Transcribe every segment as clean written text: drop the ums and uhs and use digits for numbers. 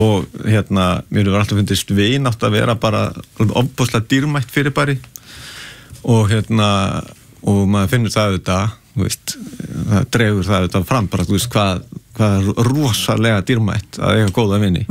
og mér var alltaf fundist vinátt að vera bara ofboðslega dýrmætt fyrirbæri og og maður finnur það auðvitað, þú veist, það dregur það auðvitað fram bara, þú veist, hvað er rosalega dýrmætt að eiga góða vini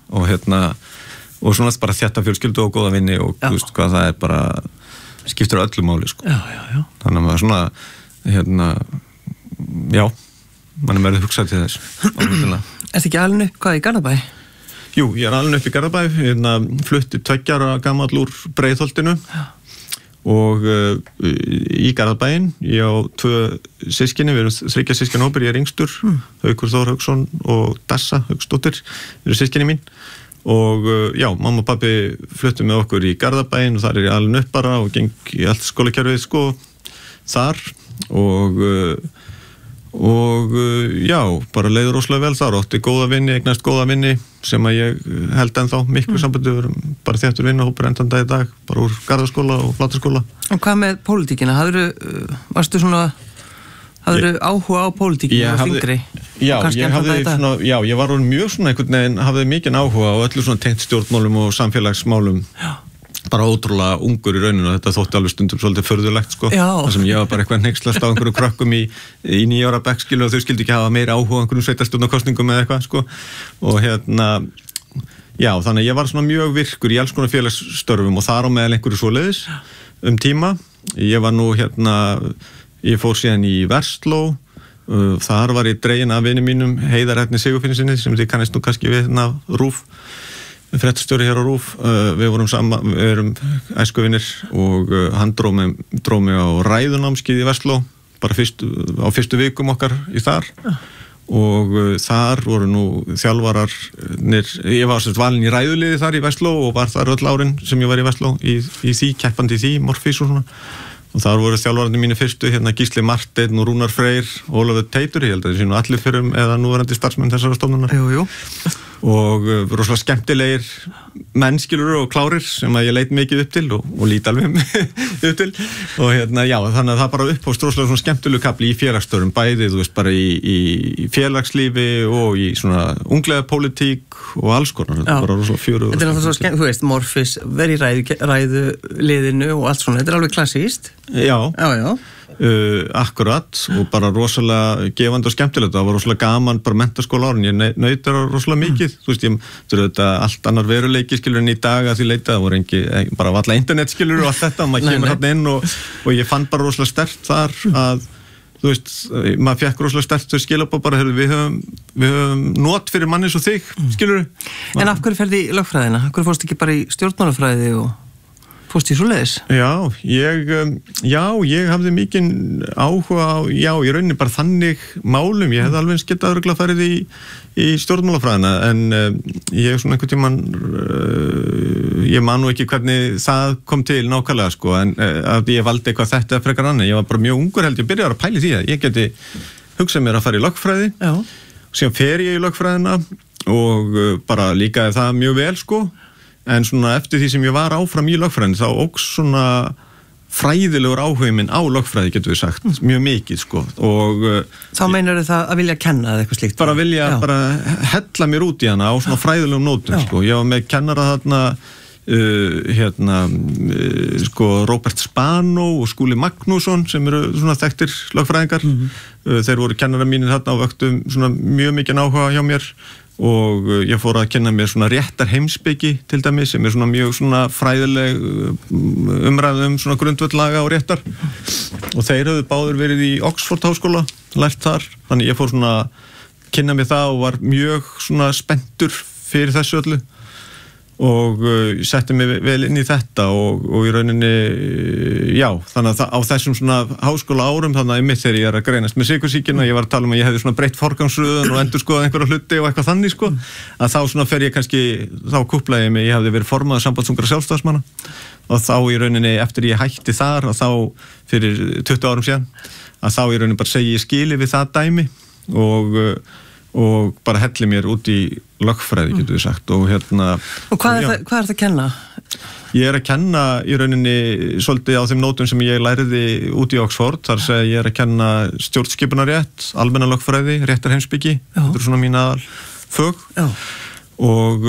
og svona bara þétta fjölskyldu og góða vini og þú veist hvað það er bara skiptir öllu máli, sko. Já. Þannig að maður svona, já, mann verið hugsað til þess. Ertu ekki alin upp hvað í Garðabæ? Jú, ég alin upp í Garðabæ, flutti 2 ára gamall úr Breiðholtinu og í Garðabæinn, ég á 2 systkini, við erum 3 systkinahópur, ég er yngstur, Haukur Þór Hauksson og Dassa Hauksdóttir, eru systkini mín og já, mamma og pabbi fluttu með okkur í Garðabæinn og þar er ég alin upp bara og geng í allt skólakerfið, sko, þar og já, bara leiður rosalega vel þar, átti góða vini, eignast góða vini sem að ég held ennþá miklu sambandi, við erum bara þéttur vinahópur endan dag í dag, bara úr Garðaskóla og Flataskóla. Og hvað með pólitíkina? Varstu svona, hafðu áhuga á pólitíkina og þingri? Já, ég var mjög svona einhvern veginn, hafði mikinn áhuga á öllu svona tengt stjórnmálum og samfélagsmálum. Já. Bara ótrúlega ungur í rauninu og þetta þótti alveg stundum svolítið furðulegt, sko. Það sem ég var bara eitthvað hneykslast á einhverjum krökkum í 9 ára bekk, skilu, og þau skildi ekki hafa meira áhuga á einhverjum sveitarstjórnarkosningum eða eitthvað, sko. Og já, þannig að ég var svona mjög virkur í alls konar félagsstörfum og þar á meðal einhverju svoleiðis tíma. Ég var nú ég fór síðan í Versló, þar var ég dregin af vini mínum Heiðar Erni Sigurfinnsinni sem þið kannist nú kannski við RÚV. Fréttastjóri hér á RÚV, við erum æskuvinir og hann dró mig á ræðunámskeið í Versló, bara á fyrstu vikum okkar í þar og þar voru nú þjálfararnir, ég var valinn í ræðuliði þar í Versló og var þar öll árin sem ég var í Versló í því, keppandi í því, Morfís og svona og þar voru þjálfararnir mínu fyrstu, Gísli Marteinn og Rúnar Freyr og Ólafur Teitur, ég held að það sé nú allir fyrrum eða núverandi starfsmenn þessara stofnunar. Jú. Og rosalega skemmtilegir mennskilur og klárir sem að ég leit mikið upp til og lít alveg upp til og já, þannig að það bara upphófst rosalega svona skemmtilegu kapli í félagsstörfum bæði, þú veist, bara í félagslífi og í svona unglega pólitík og alls konar, þetta er bara rosalega fjörugur. Þetta er náttúrulega svo skemmt, þú veist, Morfís, verið í ræðuliðinu og allt svona, þetta er alveg klassíst. Já. Akkurat og bara rosalega gefandi og skemmtilegt, það var rosalega gaman bara menntaskóla árin, ég naut það rosalega mikið, þú veist, þú veist, allt annar veruleiki skilur en í dag að því leita, það voru bara valla internet skilur og allt þetta, maður kemur hann inn og ég fann bara rosalega sterkt þar að, þú veist, maður fekk rosalega sterkt þau skilabóð bara, við höfum not fyrir manni svo þig, skilur. En af hverju ferði í lögfræðina? Af hverju fórst ekki bara í stjórnmálafræði og fórst í svoleiðis? Já, ég hafði mikinn áhuga á, í rauninni bara þannig málum, ég hefði alveg getað örugglega farið í stjórnmálafræðina en ég svona einhvern tímann ég man nú ekki hvernig það kom til nákvæmlega, sko, en að ég valdi eitthvað þetta frekar annað, ég var bara mjög ungur held ég byrjaði að pæli því að ég geti hugsað mér að fara í lögfræði, síðan fer ég í lögfræðina og bara líkaði það mjög vel, sko. En svona eftir því sem ég var áfram í lögfræðinni þá óks svona fræðilegur áhugi minn á lögfræði, getur við sagt, mjög mikið, sko. Og þá meinarðu það að vilja kenna eða eitthvað slíkt? Bara vilja bara hella mér út í hana á svona fræðilegum nótum, sko. Ég var með kennara þarna sko Róbert Spano og Skúli Magnússon sem eru svona þekktir lögfræðingar. Þeir voru kennara mínir þarna og vöktu svona mjög mikinn áhuga hjá mér og ég fór að kenna mér svona réttar heimspeki til dæmis sem svona mjög svona fræðileg umræðu svona grundvöldlaga og réttar og þeir höfðu báður verið í Oxford háskóla, lært þar, þannig ég fór svona að kynna mér það og var mjög svona spenntur fyrir þessu öllu og setti mig vel inn í þetta og í rauninni, já, þannig að á þessum svona háskóla árum, þannig að einmitt þegar ég að greinast með sykursýkina, ég var að tala um að ég hefði svona breytt forgangsröðun og endurskoðað einhverja hluti og eitthvað þannig, sko, að þá svona fer ég kannski, þá kúplaði ég mig, ég hefði verið formaður Sambandsungra sjálfstæðismanna og þá í rauninni, eftir ég hætti þar, að þá fyrir 20 árum síðan, að þá í rauninni bara segi ég skili við það dæmi og bara helli mér út í lögfræði, getur við sagt og Og hvað er það að kenna? Ég er að kenna í rauninni svolítið á þeim nótum sem ég læriði út í Oxford, þar að ég er að kenna stjórnskipunarrétt, almenna lögfræði, réttarheimspeki, þetta er svona mín aðal fög og